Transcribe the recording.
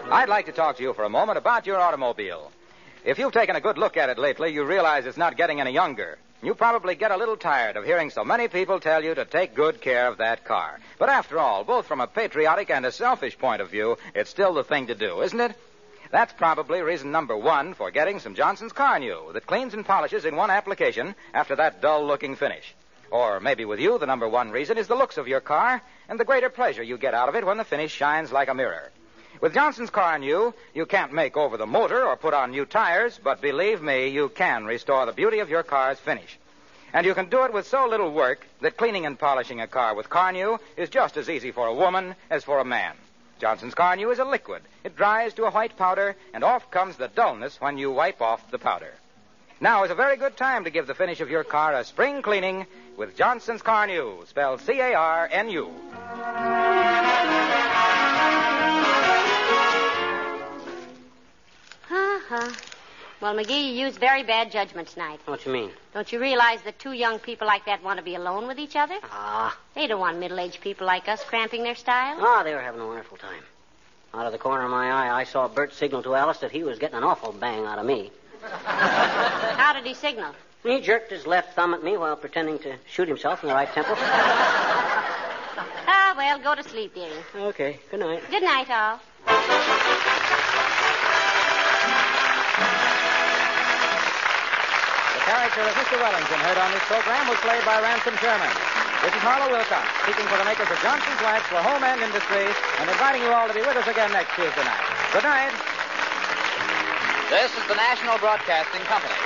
I'd like to talk to you for a moment about your automobile. If you've taken a good look at it lately, you realize it's not getting any younger. You probably get a little tired of hearing so many people tell you to take good care of that car. But after all, both from a patriotic and a selfish point of view, it's still the thing to do, isn't it? That's probably reason number one for getting some Johnson's Car New that cleans and polishes in one application after that dull-looking finish. Or maybe with you, the number one reason is the looks of your car and the greater pleasure you get out of it when the finish shines like a mirror. With Johnson's Car New, you can't make over the motor or put on new tires, but believe me, you can restore the beauty of your car's finish. And you can do it with so little work that cleaning and polishing a car with Car New is just as easy for a woman as for a man. Johnson's Car New is a liquid. It dries to a white powder, and off comes the dullness when you wipe off the powder. Now is a very good time to give the finish of your car a spring cleaning with Johnson's Car New, spelled C-A-R-N-U. Well, McGee, you used very bad judgment tonight. What you mean? Don't you realize that two young people like that want to be alone with each other? They don't want middle-aged people like us cramping their style. They were having a wonderful time. Out of the corner of my eye, I saw Bert signal to Alice that he was getting an awful bang out of me. How did he signal? He jerked his left thumb at me while pretending to shoot himself in the right temple. Well, go to sleep, dearie. Okay, good night. Good night, all. The character of Mr. Wellington heard on this program was played by Ransom Sherman. This is Harlow Wilcox, speaking for the makers of Johnson's Wax for Home and Industry, and inviting you all to be with us again next Tuesday night. Good night. This is the National Broadcasting Company.